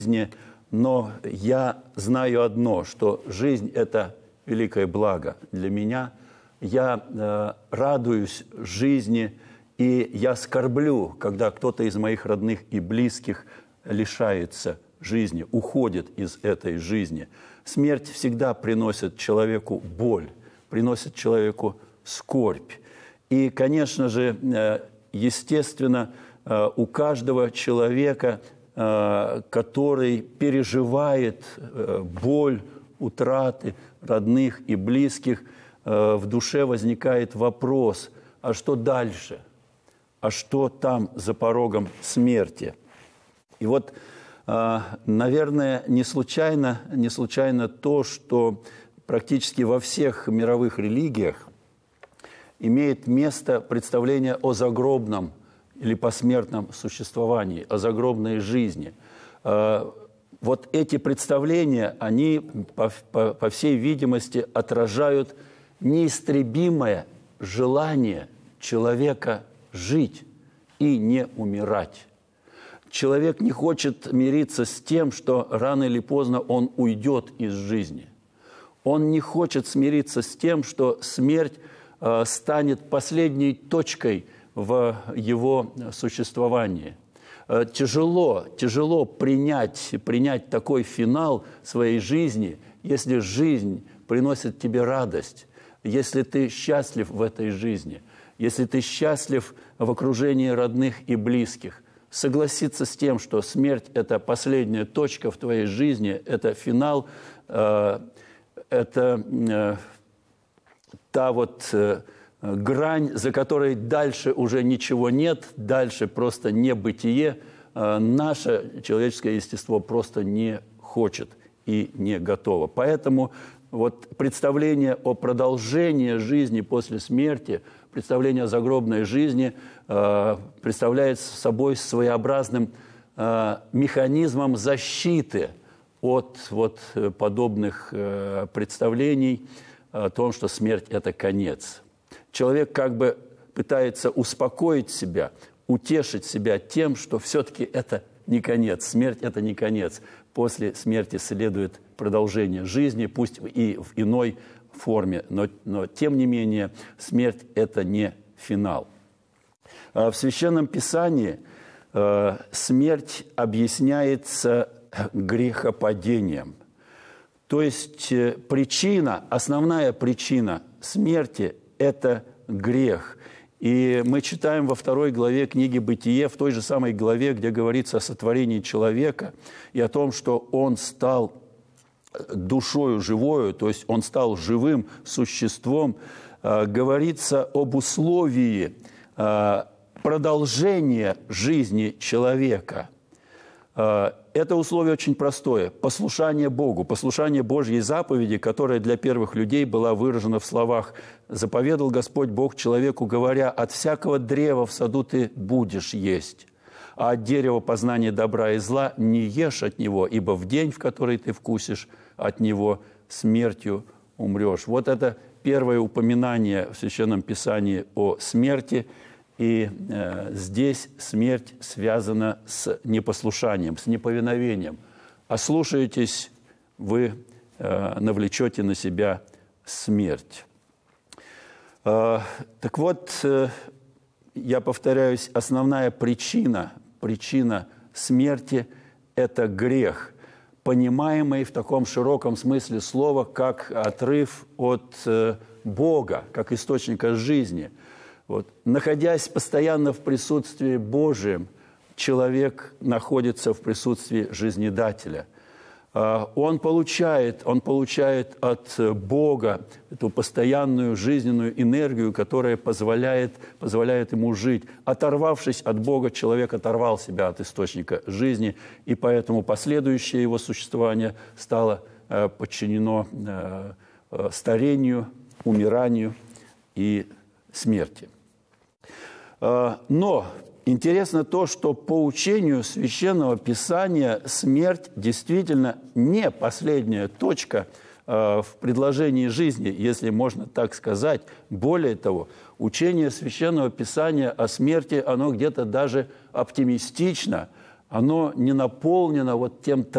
но я знаю одно, что жизнь – это великое благо для меня. Я радуюсь жизни, и я скорблю, когда кто-то из моих родных и близких лишается жизни, уходит из этой жизни. Смерть всегда приносит человеку боль, приносит человеку скорбь. И, конечно же, естественно, у каждого человека, который переживает боль, утраты родных и близких, в душе возникает вопрос: а что дальше? А что там за порогом смерти? И вот, наверное, не случайно то, что практически во всех мировых религиях имеет место представление о загробном или посмертном существовании, о загробной жизни. Вот эти представления, они, по всей видимости, отражают неистребимое желание человека жить и не умирать. Человек не хочет мириться с тем, что рано или поздно он уйдет из жизни. Он не хочет смириться с тем, что смерть станет последней точкой в его существовании. Тяжело принять такой финал своей жизни, если жизнь приносит тебе радость, если ты счастлив в этой жизни, если ты счастлив в окружении родных и близких. Согласиться с тем, что смерть – это последняя точка в твоей жизни, это финал, это та вот грань, за которой дальше уже ничего нет, дальше просто небытие. Наше человеческое естество просто не хочет и не готово. Поэтому вот представление о продолжении жизни после смерти, представление о загробной жизни представляет собой своеобразным механизмом защиты от подобных представлений о том, что смерть – это конец. Человек как бы пытается успокоить себя, утешить себя тем, что все-таки это не конец, смерть – это не конец. После смерти следует продолжение жизни, пусть и в иной форме, но тем не менее смерть – это не финал. В Священном Писании смерть объясняется грехопадением. То есть основная причина смерти – это грех. И мы читаем во 2 главе книги «Бытие», в той же самой главе, где говорится о сотворении человека и о том, что он стал душою живою, то есть он стал живым существом, говорится об условии продолжения жизни человека. Это условие очень простое – послушание Богу, послушание Божьей заповеди, которая для первых людей была выражена в словах: «Заповедал Господь Бог человеку, говоря: от всякого древа в саду ты будешь есть, а от дерева познания добра и зла не ешь от него, ибо в день, в который ты вкусишь от него, смертью умрешь». Вот это первое упоминание в Священном Писании о смерти. И здесь смерть связана с непослушанием, с неповиновением. Ослушаетесь, вы навлечете на себя смерть. Так вот, я повторяюсь, основная причина смерти – это грех, понимаемый в таком широком смысле слова, как отрыв от Бога, как источника жизни. Вот. Находясь постоянно в присутствии Божьем, человек находится в присутствии жизнедателя. Он получает от Бога эту постоянную жизненную энергию, которая позволяет ему жить. Оторвавшись от Бога, человек оторвал себя от источника жизни, и поэтому последующее его существование стало подчинено старению, умиранию и смерти. Но интересно то, что по учению Священного Писания смерть действительно не последняя точка в предложении жизни, если можно так сказать. Более того, учение Священного Писания о смерти, оно где-то даже оптимистично, оно не наполнено вот тем